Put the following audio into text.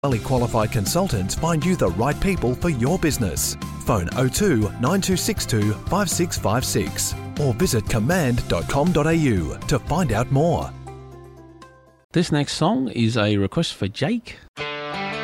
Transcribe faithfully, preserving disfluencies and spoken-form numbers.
Highly qualified consultants find you the right people for your business. Phone oh two nine two six two five six five six or visit command dot com dot a u to find out more. This next song is a request for Jake.